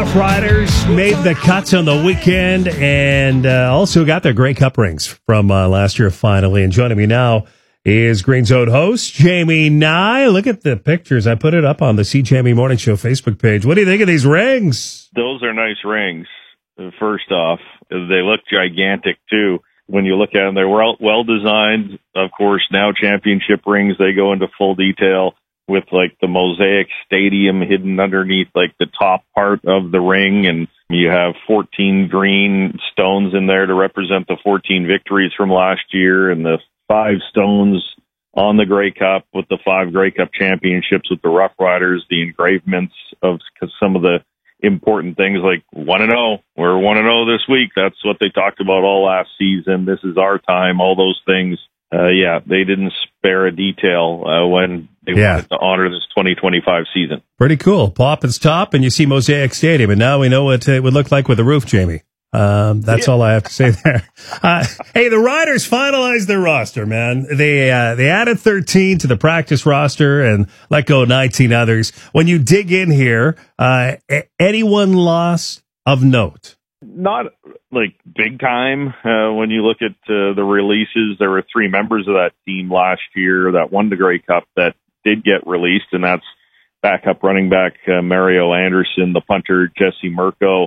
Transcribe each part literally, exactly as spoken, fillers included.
Rough Riders made the cuts on the weekend and uh, also got their Grey Cup rings from uh, last year finally. And joining me now is Green Zone host Jamie Nye. Look at the pictures. I put it up on the C. Jamie Morning Show Facebook page. What do you think of these rings? Those are nice rings. First off, they look gigantic too. When you look at them, they're well, well designed. Of course, now championship rings, they go into full detail with like the mosaic stadium hidden underneath like the top part of the ring. And you have fourteen green stones in there to represent the fourteen victories from last year, and the five stones on the Grey Cup with the five Grey Cup championships with the Rough Riders, the engravements of some of the important things like one and oh. We're one and oh this week. That's what they talked about all last season. This is our time, all those things. Uh, yeah, they didn't spare a detail uh, when they yeah. wanted to honor this twenty twenty-five season. Pretty cool. Pop its top, and you see Mosaic Stadium, and now we know what it would look like with a roof, Jamie. Um, that's yeah. all I have to say there. Uh, hey, the Riders finalized their roster, man. They uh, they added thirteen to the practice roster and let go nineteen others. When you dig in here, uh, anyone lost of note? Not like big time. Uh, when you look at uh, the releases, there were three members of that team last year that won the Grey Cup that did get released, and that's backup running back uh, Mario Anderson, the punter Jesse Mirko,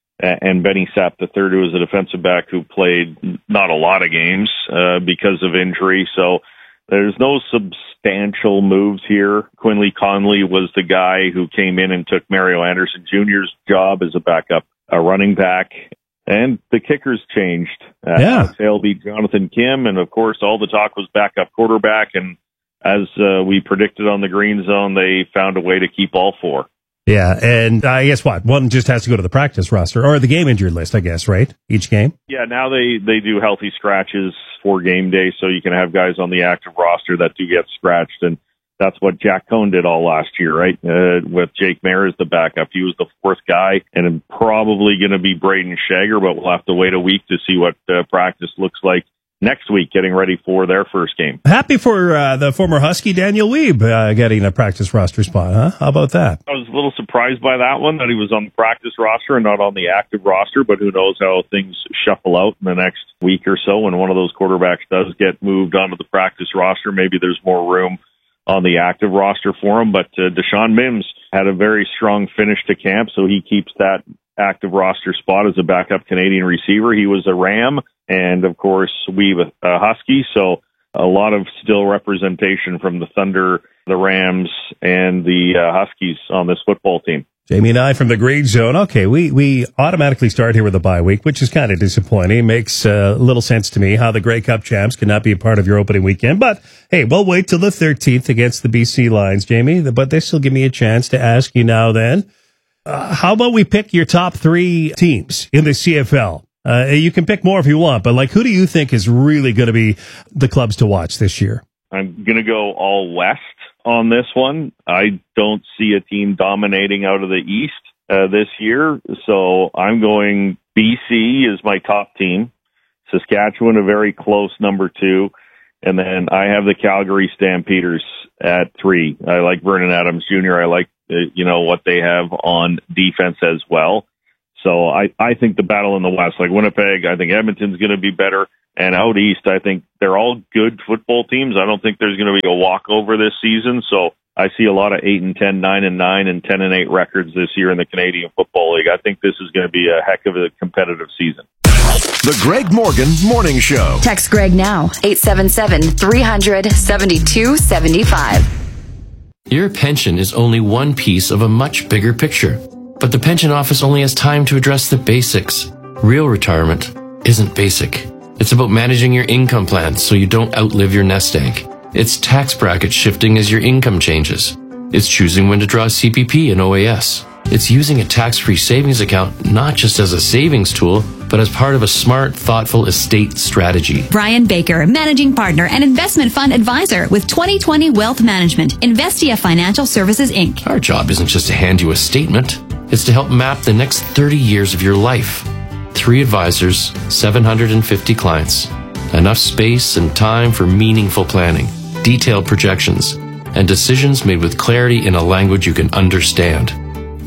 and Benny Sapp the third, who was a defensive back who played not a lot of games uh, because of injury. So there's no substantial moves here. Quinley Conley was the guy who came in and took Mario Anderson Junior's job as a backup a running back. And the kickers changed. Uh, yeah. Hale beat Jonathan Kim, and of course all the talk was backup quarterback. And as uh, we predicted on the Green Zone, they found a way to keep all four. Yeah, and I guess what? One just has to go to the practice roster or the game injured list, I guess, right? Each game? Yeah, now they, they do healthy scratches for game day, so you can have guys on the active roster that do get scratched, and that's what Jack Cohn did all last year, right? Uh, with Jake Mayer as the backup. He was the fourth guy, and probably going to be Braden Shager, but we'll have to wait a week to see what uh, practice looks like next week, getting ready for their first game. Happy for uh, the former Husky Daniel Weeb uh, getting a practice roster spot, huh? How about that? I was a little surprised by that one, that he was on the practice roster and not on the active roster, but who knows how things shuffle out in the next week or so when one of those quarterbacks does get moved onto the practice roster. Maybe there's more room on the active roster for him, but uh, Deshaun Mims had a very strong finish to camp, so he keeps that active roster spot as a backup Canadian receiver. He was a Ram, and of course we a uh, Husky, so a lot of still representation from the Thunder, the Rams, and the uh, Huskies on this football team. Jamie and I from the Green Zone. Okay, we, we automatically start here with a bye week, which is kind of disappointing. Makes uh, little sense to me how the Grey Cup champs cannot be a part of your opening weekend. But, hey, we'll wait till the thirteenth against the B C Lions, Jamie. But this will give me a chance to ask you now then, uh, how about we pick your top three teams in the C F L? Uh, you can pick more if you want, but, like, who do you think is really going to be the clubs to watch this year? I'm going to go all West on this one. I don't see a team dominating out of the East uh, this year, so I'm going B C is my top team, Saskatchewan a very close number two, and then I have the Calgary Stampeders at three. I like Vernon Adams Junior I like uh, you know what they have on defense as well. So I, I think the battle in the West, like Winnipeg, I think Edmonton's going to be better. And out East, I think they're all good football teams. I don't think there's going to be a walkover this season. So I see a lot of eight and ten, nine and nine, and ten and eight records this year in the Canadian Football League. I think this is going to be a heck of a competitive season. The Greg Morgan Morning Show. Text Greg now, eight seven seven, three hundred, seventy-two seventy-five. Your pension is only one piece of a much bigger picture. But the pension office only has time to address the basics. Real retirement isn't basic. It's about managing your income plans so you don't outlive your nest egg. It's tax bracket shifting as your income changes. It's choosing when to draw C P P and O A S. It's using a tax-free savings account not just as a savings tool, but as part of a smart, thoughtful estate strategy. Brian Baker, Managing Partner and Investment Fund Advisor with twenty twenty Wealth Management, Investia Financial Services, Incorporated. Our job isn't just to hand you a statement. It's to help map the next thirty years of your life. Three advisors, seven hundred fifty clients. Enough space and time for meaningful planning, detailed projections, and decisions made with clarity in a language you can understand.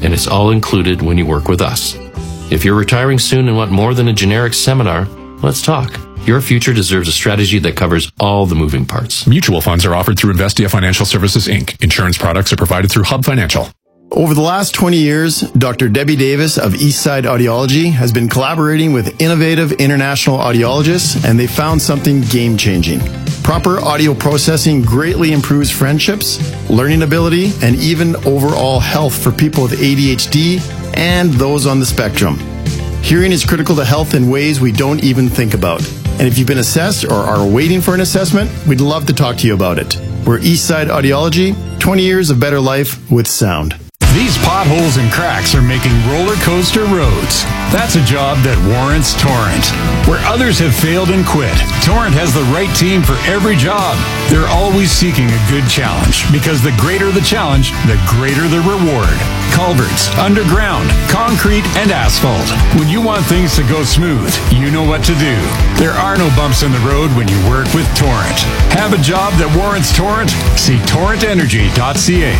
and it's all included when you work with us. If you're retiring soon and want more than a generic seminar, let's talk. Your future deserves a strategy that covers all the moving parts. Mutual funds are offered through Investia Financial Services, Incorporated. Insurance products are provided through Hub Financial. Over the last twenty years, Doctor Debbie Davis of Eastside Audiology has been collaborating with innovative international audiologists, and they found something game-changing. Proper audio processing greatly improves friendships, learning ability, and even overall health for people with A D H D and those on the spectrum. Hearing is critical to health in ways we don't even think about. And if you've been assessed or are waiting for an assessment, we'd love to talk to you about it. We're Eastside Audiology, twenty years of better life with sound. These potholes and cracks are making roller coaster roads. That's a job that warrants Torrent. Where others have failed and quit, Torrent has the right team for every job. They're always seeking a good challenge, because the greater the challenge, the greater the reward. Culverts, underground, concrete, and asphalt. When you want things to go smooth, you know what to do. There are no bumps in the road when you work with Torrent. Have a job that warrants Torrent? See torrent energy dot c a.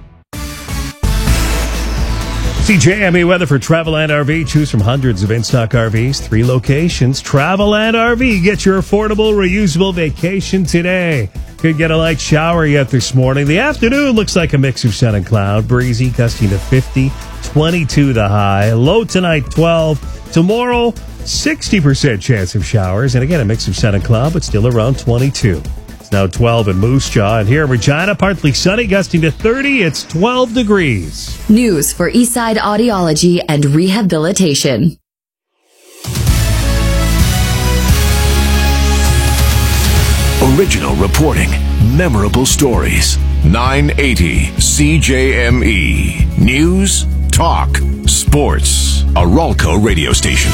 C J M E weather for Traveland R V. Choose from hundreds of in-stock R Vs, three locations. Traveland R V. Get your affordable, reusable vacation today. Could get a light shower yet this morning. The afternoon looks like a mix of sun and cloud. Breezy, gusting to fifty, twenty-two the high. Low tonight, twelve. Tomorrow, sixty percent chance of showers. And again, a mix of sun and cloud, but still around twenty-two. It's now twelve in Moose Jaw, and here in Regina, partly sunny, gusting to thirty. It's twelve degrees. News for Eastside Audiology and Rehabilitation. Original reporting, memorable stories. nine eighty C J M E. News, talk, sports. A Ralco radio station.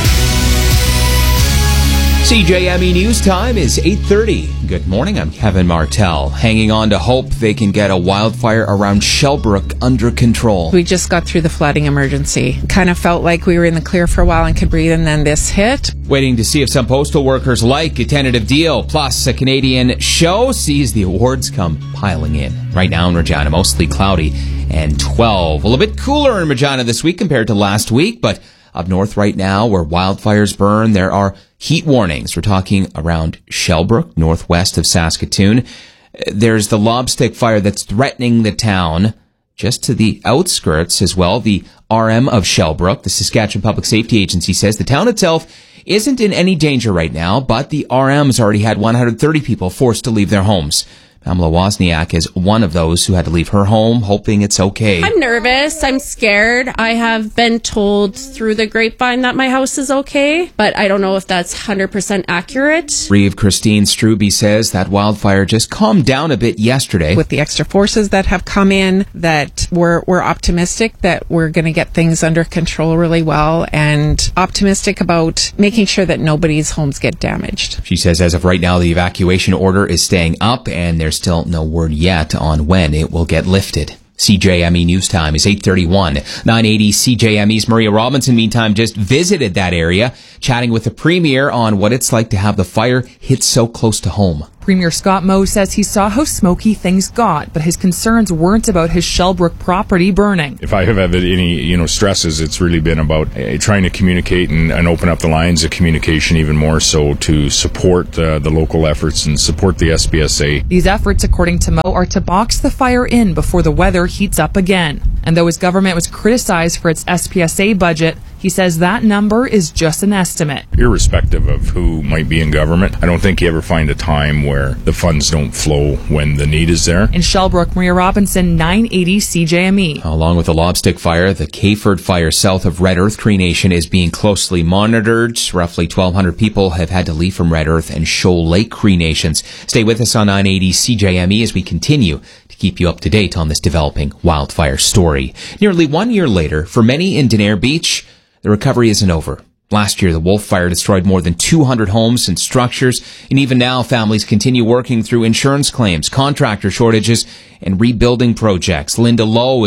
C J M E News time is eight thirty. Good morning, I'm Kevin Martell. Hanging on to hope they can get a wildfire around Shellbrook under control. We just got through the flooding emergency. Kind of felt like we were in the clear for a while and could breathe, and then this hit. Waiting to see if some postal workers like a tentative deal. Plus, a Canadian show sees the awards come piling in. Right now in Regina, mostly cloudy and twelve. Well, a bit cooler in Regina this week compared to last week, but up north right now, where wildfires burn, there are heat warnings. We're talking around Shellbrook, northwest of Saskatoon. There's the lobstick fire that's threatening the town. Just to the outskirts as well, the R M of Shellbrook, the Saskatchewan Public Safety Agency, says the town itself isn't in any danger right now, but the R M's already had one hundred thirty people forced to leave their homes. Pamela Wozniak is one of those who had to leave her home, hoping it's okay. I'm nervous. I'm scared. I have been told through the grapevine that my house is okay, but I don't know if that's one hundred percent accurate. Reeve Christine Struby says that wildfire just calmed down a bit yesterday. With the extra forces that have come in, that we're, we're optimistic that we're going to get things under control really well, and optimistic about making sure that nobody's homes get damaged. She says as of right now, the evacuation order is staying up, and there's still no word yet on when it will get lifted. C J M E News Time is eight thirty-one. nine eighty C J M E's Maria Robinson, meantime, just visited that area, chatting with the Premier on what it's like to have the fire hit so close to home. Premier Scott Moe says he saw how smoky things got, but his concerns weren't about his Shellbrook property burning. If I have had any, you know, stresses, it's really been about uh, trying to communicate and, and open up the lines of communication even more so to support uh, the local efforts and support the S B S A. These efforts, according to Moe, are to box the fire in before the weather heats up again. And though his government was criticized for its S P S A budget, he says that number is just an estimate. Irrespective of who might be in government, I don't think you ever find a time where the funds don't flow when the need is there. In Shellbrook, Maria Robinson, nine eighty C J M E. Along with the Lobstick Fire, the Kayford Fire south of Red Earth Cree Nation is being closely monitored. Roughly twelve hundred people have had to leave from Red Earth and Shoal Lake Cree Nations. Stay with us on nine eighty C J M E as we continue to keep you up to date on this developing wildfire story. Nearly one year later, for many in Denair Beach, the recovery isn't over. Last year, the Wolf Fire destroyed more than two hundred homes and structures, and even now, families continue working through insurance claims, contractor shortages, and rebuilding projects. Linda Lowe is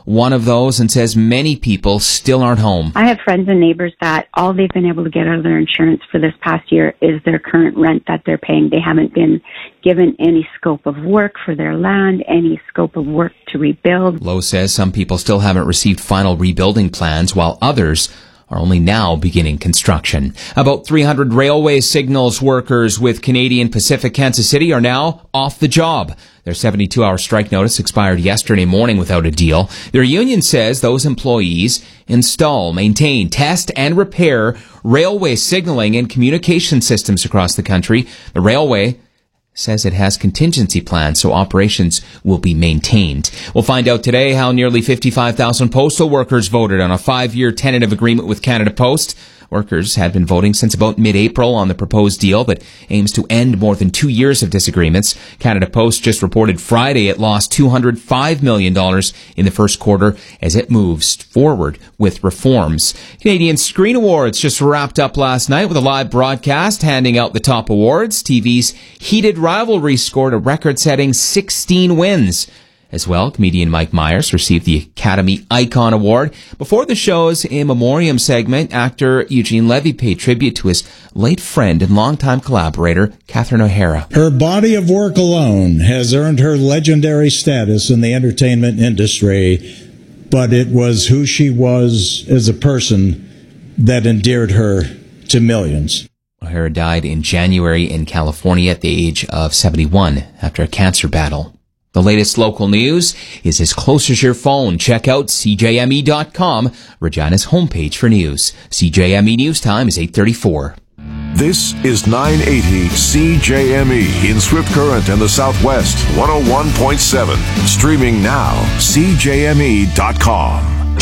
one of those, and says many people still aren't home. I have friends and neighbors that all they've been able to get out of their insurance for this past year is their current rent that they're paying. They haven't been given any scope of work for their land, any scope of work to rebuild. Lowe says some people still haven't received final rebuilding plans, while others are only now beginning construction. About three hundred railway signals workers with Canadian Pacific Kansas City are now off the job. Their seventy-two hour strike notice expired yesterday morning without a deal. Their union says those employees install, maintain, test, and repair railway signaling and communication systems across the country. The railway says it has contingency plans so operations will be maintained. We'll find out today how nearly fifty-five thousand postal workers voted on a five-year tentative agreement with Canada Post. Workers had been voting since about mid-April on the proposed deal that aims to end more than two years of disagreements. Canada Post just reported Friday it lost two hundred five million dollars in the first quarter as it moves forward with reforms. Canadian Screen Awards just wrapped up last night with a live broadcast handing out the top awards. T V's heated rivalry scored a record-setting sixteen wins. As well, comedian Mike Myers received the Academy Icon Award. Before the show's In Memoriam segment, actor Eugene Levy paid tribute to his late friend and longtime collaborator, Catherine O'Hara. Her body of work alone has earned her legendary status in the entertainment industry, but it was who she was as a person that endeared her to millions. O'Hara died in January in California at the age of seventy-one after a cancer battle. The latest local news is as close as your phone. Check out C J M E dot com, Regina's homepage for news. C J M E News Time is eight thirty-four. This is nine eighty C J M E in Swift Current and the Southwest, one oh one point seven. Streaming now, C J M E dot com.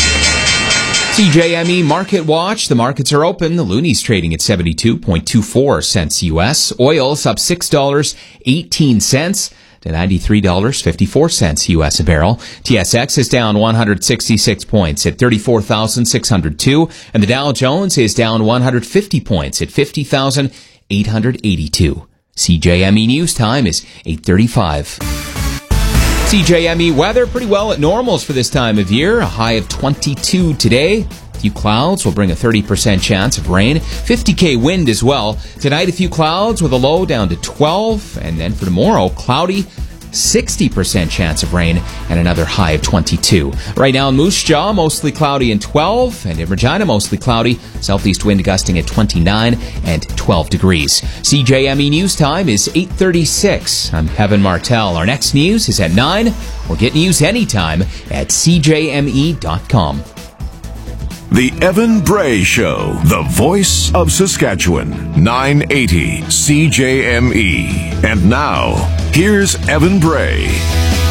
C J M E Market Watch. The markets are open. The Looney's trading at seventy-two point two four cents U S. Oil's up six dollars and eighteen cents. to ninety-three dollars and fifty-four cents U S a barrel. T S X is down one hundred sixty-six points at thirty-four thousand six hundred two, and the Dow Jones is down one hundred fifty points at fifty thousand eight hundred eighty-two. C J M E News Time is eight thirty-five. C J M E weather pretty well at normals for this time of year. A high of twenty-two today. A few clouds will bring a thirty percent chance of rain. fifty K wind as well. Tonight, a few clouds with a low down to twelve. And then for tomorrow, cloudy, sixty percent chance of rain, and another high of twenty-two. Right now in Moose Jaw, mostly cloudy and twelve. And in Regina, mostly cloudy. Southeast wind gusting at twenty-nine and twelve degrees. C J M E News Time is eight thirty-six. I'm Kevin Martell. Our next news is at nine. Or get news anytime at C J M E dot com. The Evan Bray Show, the voice of Saskatchewan, nine eighty C J M E. And now, here's Evan Bray.